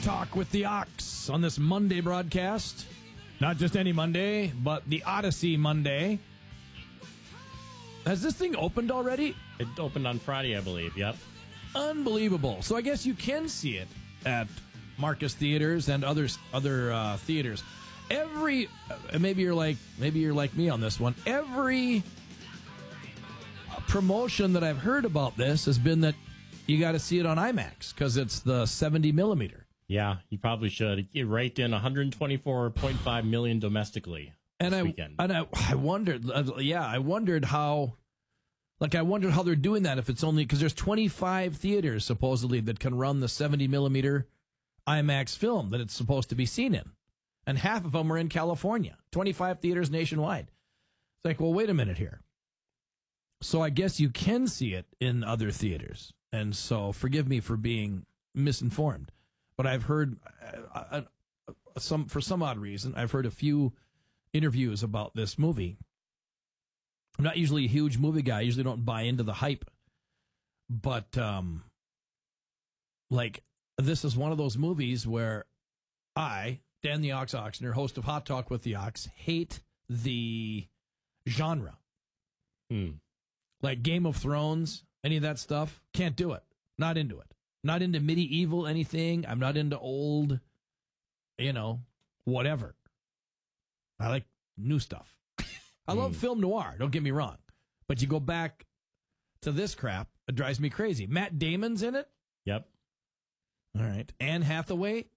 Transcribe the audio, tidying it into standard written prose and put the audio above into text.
Talk with the Ox on this Monday broadcast. Not just any Monday, but the Odyssey Monday. Has this thing opened already? It opened on Friday, I believe. Yep. Unbelievable. So I guess you can see it at Marcus Theaters and other theaters. Maybe you're like me on this one. Every promotion that I've heard about this has been that you got to see it on IMAX because it's the 70 millimeter. Yeah, you probably should. It raked in 124.5 million domestically this weekend. I wondered, I wondered how they're doing that if it's only because there's 25 theaters supposedly that can run the 70 millimeter IMAX film that it's supposed to be seen in. And half of them are in California, 25 theaters nationwide. It's like, well, wait a minute here. So I guess you can see it in other theaters. And so forgive me for being misinformed. But I've heard, for some odd reason, I've heard a few interviews about this movie. I'm not usually a huge movie guy. I usually don't buy into the hype. But, this is one of those movies where I, Dan the Ox Oxner, host of Hot Talk with the Ox, hate the genre. Like Game of Thrones, any of that stuff, can't do it. Not into it. Not into medieval anything. I'm not into old, whatever. I like new stuff. I love film noir, don't get me wrong. But you go back to this crap, it drives me crazy. Matt Damon's in it? Yep. All right. Anne Hathaway?